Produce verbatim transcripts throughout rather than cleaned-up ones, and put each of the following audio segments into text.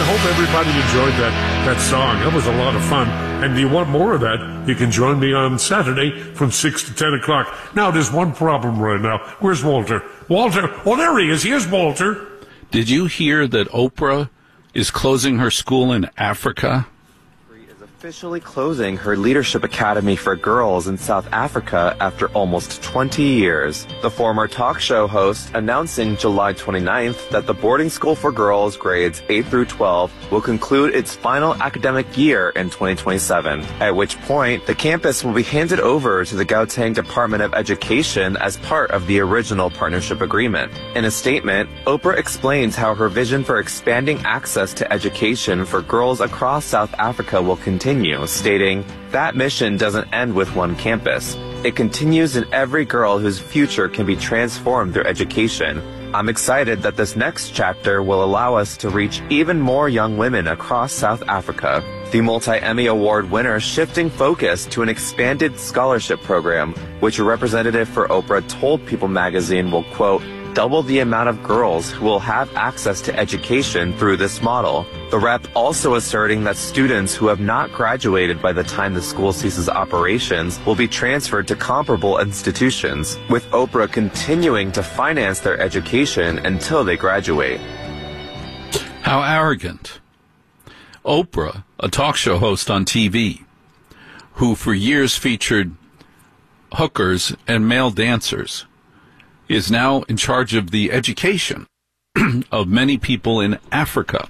hope everybody enjoyed that, that song. That was a lot of fun. And do you want more of that? You can join me on Saturday from six to ten o'clock. Now, there's one problem right now. Where's Walter? Walter? Oh, there he is. Here's Walter. Did you hear that Oprah is closing her school in Africa? Officially closing her Leadership Academy for Girls in South Africa after almost twenty years. The former talk show host announcing July twenty-ninth that the boarding school for girls grades eight through twelve will conclude its final academic year in twenty twenty-seven, at which point the campus will be handed over to the Gauteng Department of Education as part of the original partnership agreement. In a statement, Oprah explains how her vision for expanding access to education for girls across South Africa will continue, stating, "That mission doesn't end with one campus. It continues in every girl whose future can be transformed through education. I'm excited that this next chapter will allow us to reach even more young women across South Africa." The multi-Emmy Award winner shifting focus to an expanded scholarship program, which a representative for Oprah told People magazine will, quote, double the amount of girls who will have access to education through this model. The rep also asserting that students who have not graduated by the time the school ceases operations will be transferred to comparable institutions, with Oprah continuing to finance their education until they graduate. How arrogant. Oprah, a talk show host on T V, who for years featured hookers and male dancers, is now in charge of the education of many people in Africa.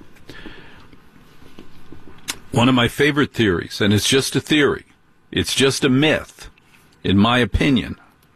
One of my favorite theories, and it's just a theory, it's just a myth, in my opinion,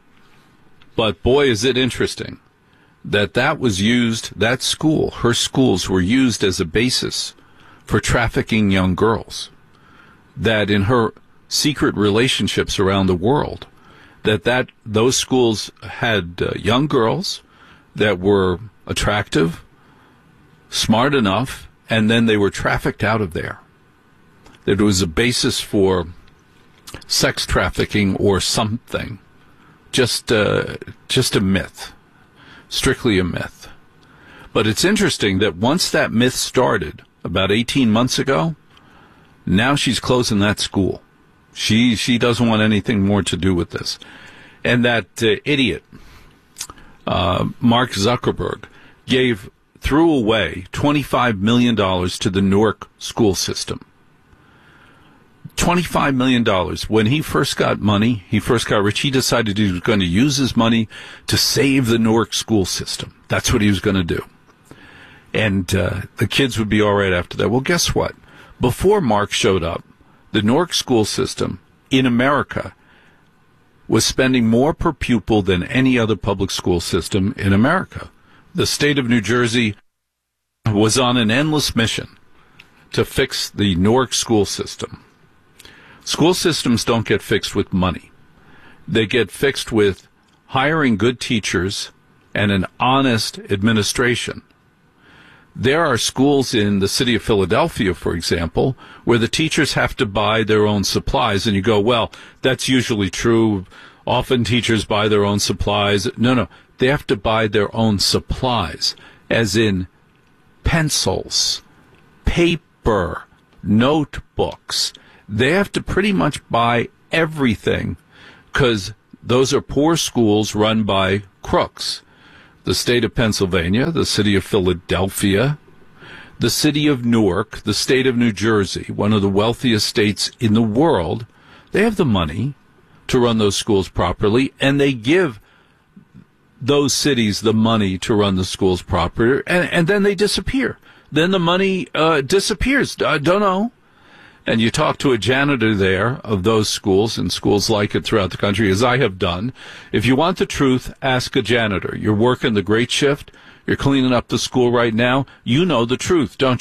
but boy is it interesting, that that was used, that school, her schools were used as a basis for trafficking young girls, that in her secret relationships around the world, that, that those schools had uh, young girls that were attractive, smart enough, and then they were trafficked out of there. That it was a basis for sex trafficking or something. Just, uh, just a myth. Strictly a myth. But it's interesting that once that myth started, about eighteen months ago, now she's closing that school. She she doesn't want anything more to do with this. And that uh, idiot, uh, Mark Zuckerberg, gave, threw away twenty-five million dollars to the Newark school system. twenty-five million dollars. When he first got money, he first got rich, he decided he was going to use his money to save the Newark school system. That's what he was going to do. And uh, the kids would be all right after that. Well, guess what? Before Mark showed up, the Newark school system in America was spending more per pupil than any other public school system in America. The state of New Jersey was on an endless mission to fix the Newark school system. School systems don't get fixed with money. They get fixed with hiring good teachers and an honest administration. There are schools in the city of Philadelphia, for example, where the teachers have to buy their own supplies, and you go, well, that's usually true. Often teachers buy their own supplies. No, no, they have to buy their own supplies, as in pencils, paper, notebooks. They have to pretty much buy everything because those are poor schools run by crooks. The state of Pennsylvania, the city of Philadelphia, the city of Newark, the state of New Jersey, one of the wealthiest states in the world, they have the money to run those schools properly, and they give those cities the money to run the schools properly, and, and then they disappear. Then the money uh, disappears. I don't know. And you talk to a janitor there of those schools and schools like it throughout the country, as I have done. If you want the truth, ask a janitor. You're working the great shift. You're cleaning up the school right now. You know the truth, don't you?